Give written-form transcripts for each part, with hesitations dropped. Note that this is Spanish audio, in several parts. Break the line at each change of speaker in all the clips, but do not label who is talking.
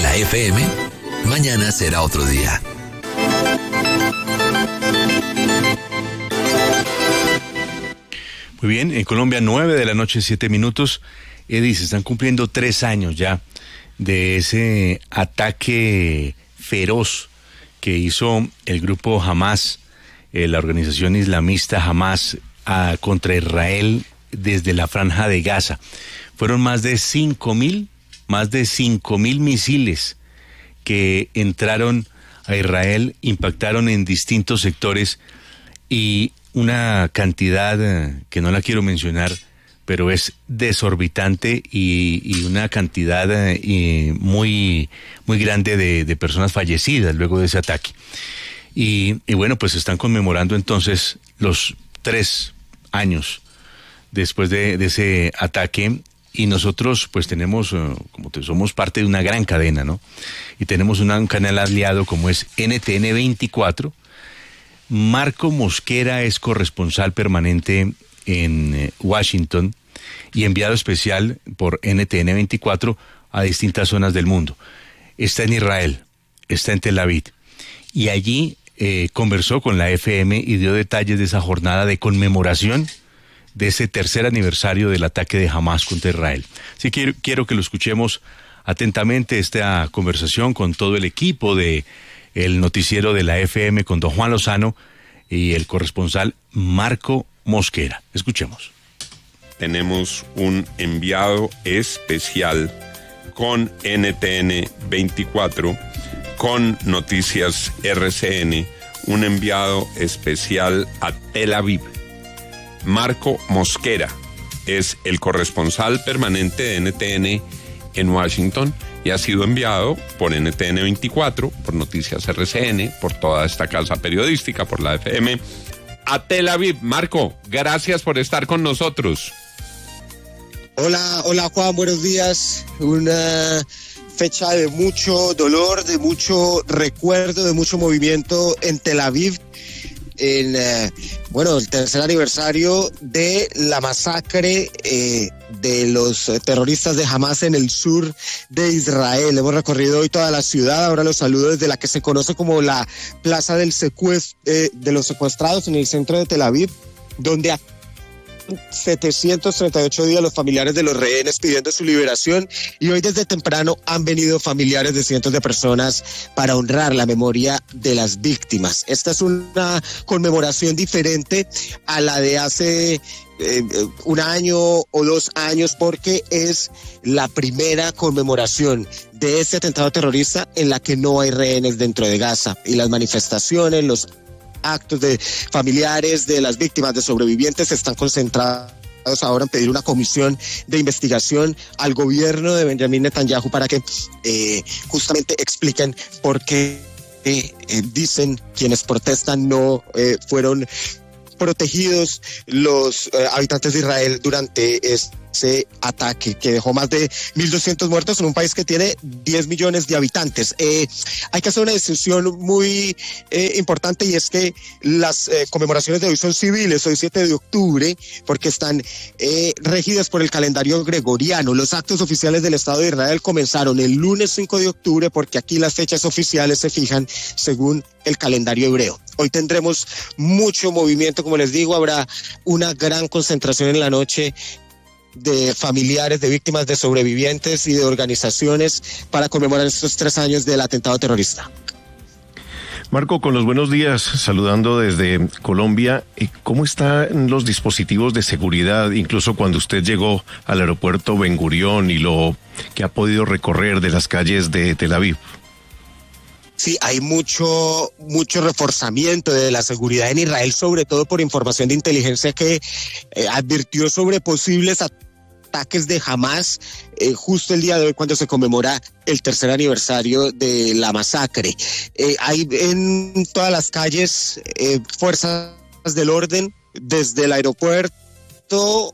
la FM, mañana será otro día.
Muy bien, en Colombia 9:07 p.m. Eddie, se están cumpliendo 3 años ya de ese ataque feroz que hizo el grupo Hamas, la organización islamista Hamas, contra Israel desde la Franja de Gaza. Fueron más de 5.000 misiles que entraron a Israel, impactaron en distintos sectores y una cantidad que no la quiero mencionar, pero es desorbitante y una cantidad muy, muy grande de personas fallecidas luego de ese ataque. Y bueno, pues están conmemorando entonces los 3 años después de ese ataque, y nosotros pues tenemos, somos parte de una gran cadena, ¿no? Y tenemos un canal aliado como es NTN 24. Marco Mosquera es corresponsal permanente en Washington y enviado especial por NTN 24 a distintas zonas del mundo. Está en Israel, está en Tel Aviv, y allí conversó con la FM y dio detalles de esa jornada de conmemoración de ese tercer aniversario del ataque de Hamas contra Israel. Así que quiero que lo escuchemos atentamente, esta conversación con todo el equipo de el noticiero de la FM, con don Juan Lozano y el corresponsal Marco Mosquera. Escuchemos.
Tenemos un enviado especial con NTN 24, con Noticias RCN, un enviado especial a Tel Aviv. Marco Mosquera es el corresponsal permanente de NTN en Washington y ha sido enviado por NTN 24, por Noticias RCN, por toda esta casa periodística, por la FM, a Tel Aviv. Marco, gracias por estar con nosotros.
Hola Juan, buenos días. Una fecha de mucho dolor, de mucho recuerdo, de mucho movimiento en Tel Aviv, en el tercer aniversario de la masacre de los terroristas de Hamas en el sur de Israel. Hemos recorrido hoy toda la ciudad. Ahora los saludo desde la que se conoce como la Plaza de los Secuestrados en el centro de Tel Aviv, donde 738 días los familiares de los rehenes pidiendo su liberación, y hoy desde temprano han venido familiares de cientos de personas para honrar la memoria de las víctimas. Esta es una conmemoración diferente a la de hace 1 año o 2 años, porque es la primera conmemoración de este atentado terrorista en la que no hay rehenes dentro de Gaza, y las manifestaciones, los actos de familiares de las víctimas, de sobrevivientes, están concentrados ahora en pedir una comisión de investigación al gobierno de Benjamín Netanyahu para que justamente expliquen por qué dicen quienes protestan no fueron protegidos los habitantes de Israel durante ese ataque que dejó más de 1.200 muertos en un país que tiene 10 millones de habitantes. Hay que hacer una distinción muy importante, y es que las conmemoraciones de hoy son civiles, hoy 7 de octubre, porque están regidas por el calendario gregoriano. Los actos oficiales del Estado de Israel comenzaron el lunes 5 de octubre, porque aquí las fechas oficiales se fijan según el calendario hebreo. Hoy tendremos mucho movimiento, como les digo, habrá una gran concentración en la noche de familiares, de víctimas, de sobrevivientes y de organizaciones para conmemorar estos 3 años del atentado terrorista.
Marco, con los buenos días, saludando desde Colombia. ¿Cómo están los dispositivos de seguridad, incluso cuando usted llegó al aeropuerto Ben Gurión y lo que ha podido recorrer de las calles de Tel Aviv?
Sí, hay mucho reforzamiento de la seguridad en Israel, sobre todo por información de inteligencia que advirtió sobre posibles ataques de Hamas justo el día de hoy, cuando se conmemora el tercer aniversario de la masacre. Hay en todas las calles fuerzas del orden, desde el aeropuerto.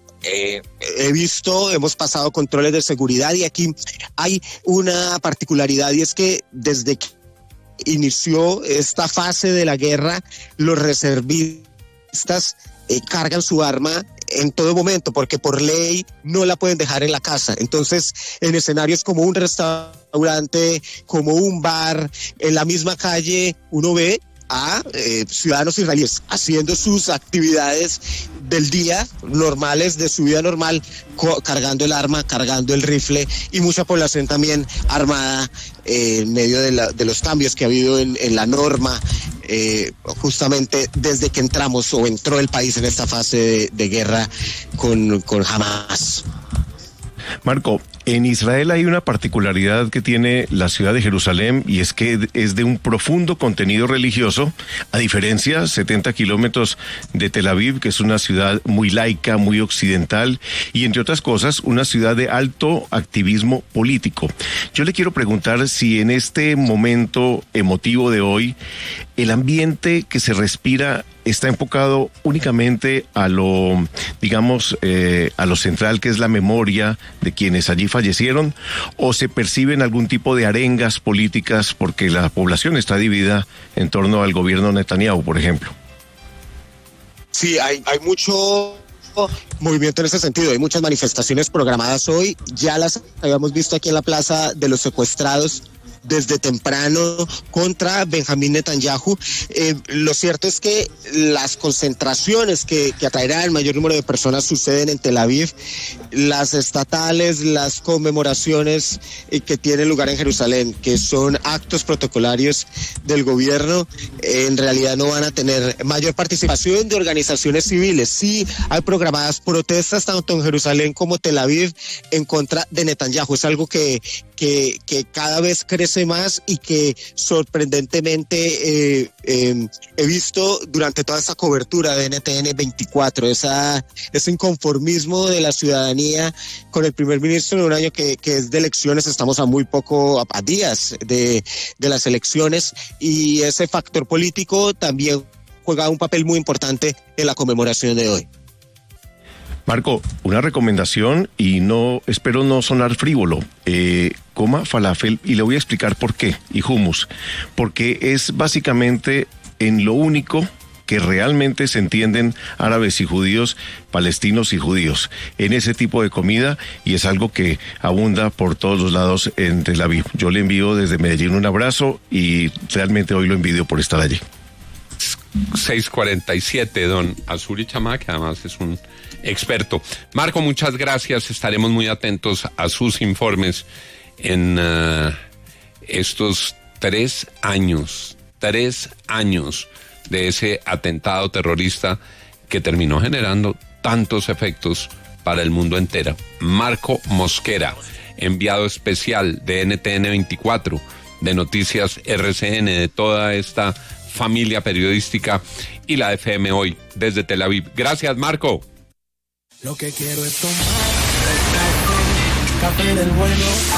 Hemos pasado controles de seguridad, y aquí hay una particularidad, y es que desde que inició esta fase de la guerra, los reservistas cargan su arma en todo momento, porque por ley no la pueden dejar en la casa. Entonces, en escenarios como un restaurante, como un bar, en la misma calle, uno ve a ciudadanos israelíes haciendo sus actividades del día normales, de su vida normal, cargando el arma, cargando el rifle, y mucha población también armada en medio de los cambios que ha habido en la norma, justamente desde que entró el país en esta fase de guerra con Hamas.
Marco, en Israel hay una particularidad que tiene la ciudad de Jerusalén, y es que es de un profundo contenido religioso, a diferencia 70 kilómetros de Tel Aviv, que es una ciudad muy laica, muy occidental, y entre otras cosas, una ciudad de alto activismo político. Yo le quiero preguntar si en este momento emotivo de hoy, el ambiente que se respira está enfocado únicamente a lo, digamos, a lo central, que es la memoria de quienes allí fallecieron, o se perciben algún tipo de arengas políticas porque la población está dividida en torno al gobierno Netanyahu, por ejemplo.
Sí, hay mucho movimiento en ese sentido, hay muchas manifestaciones programadas hoy, ya las habíamos visto aquí en la Plaza de los Secuestrados desde temprano contra Benjamín Netanyahu. Lo cierto es que las concentraciones que atraerán el mayor número de personas suceden en Tel Aviv. Las estatales, las conmemoraciones que tienen lugar en Jerusalén, que son actos protocolarios del gobierno, en realidad no van a tener mayor participación de organizaciones civiles. Sí hay programadas protestas tanto en Jerusalén como Tel Aviv en contra de Netanyahu. Es algo que cada vez crece más y que sorprendentemente he visto durante toda esta cobertura de NTN 24, ese inconformismo de la ciudadanía con el primer ministro en un año que es de elecciones. Estamos a muy poco, a días de las elecciones, y ese factor político también juega un papel muy importante en la conmemoración de hoy.
Marco, una recomendación, y no espero no sonar frívolo, coma falafel, y le voy a explicar por qué, y hummus, porque es básicamente en lo único que realmente se entienden árabes y judíos, palestinos y judíos, en ese tipo de comida, y es algo que abunda por todos los lados en Tel Aviv. Yo le envío desde Medellín un abrazo, y realmente hoy lo envidio por estar allí.
6:47, don Azuri Chama, que además es un experto. Marco, muchas gracias. Estaremos muy atentos a sus informes en estos 3 años de ese atentado terrorista que terminó generando tantos efectos para el mundo entero. Marco Mosquera, enviado especial de NTN 24, de Noticias RCN, de toda esta familia periodística, y la FM Hoy desde Tel Aviv. Gracias, Marco.
Lo que quiero es tomar café del bueno.